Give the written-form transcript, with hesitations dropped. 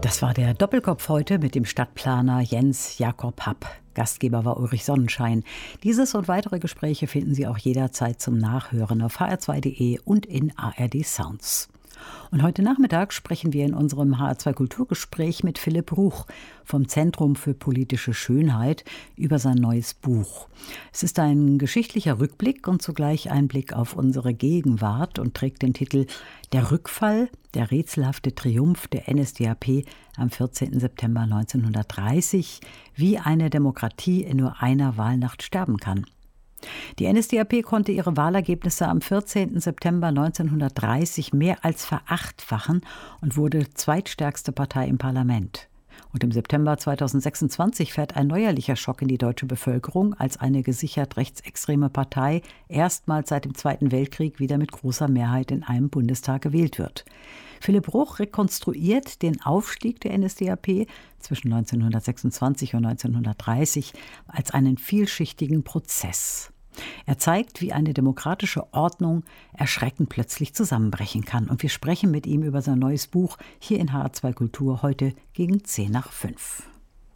Das war der Doppelkopf heute mit dem Stadtplaner Jens Jakob Happ. Gastgeber war Ulrich Sonnenschein. Dieses und weitere Gespräche finden Sie auch jederzeit zum Nachhören auf hr2.de und in ARD Sounds. Und heute Nachmittag sprechen wir in unserem HR2 Kulturgespräch mit Philipp Ruch vom Zentrum für politische Schönheit über sein neues Buch. Es ist ein geschichtlicher Rückblick und zugleich ein Blick auf unsere Gegenwart und trägt den Titel Der Rückfall, der rätselhafte Triumph der NSDAP am 14. September 1930, wie eine Demokratie in nur einer Wahlnacht sterben kann. Die NSDAP konnte ihre Wahlergebnisse am 14. September 1930 mehr als verachtfachen und wurde zweitstärkste Partei im Parlament. Und im September 2026 fährt ein neuerlicher Schock in die deutsche Bevölkerung, als eine gesichert rechtsextreme Partei erstmals seit dem Zweiten Weltkrieg wieder mit großer Mehrheit in einem Bundestag gewählt wird. Philipp Ruch rekonstruiert den Aufstieg der NSDAP zwischen 1926 und 1930 als einen vielschichtigen Prozess. Er zeigt, wie eine demokratische Ordnung erschreckend plötzlich zusammenbrechen kann. Und wir sprechen mit ihm über sein neues Buch hier in HR2 Kultur heute gegen 10 nach 5.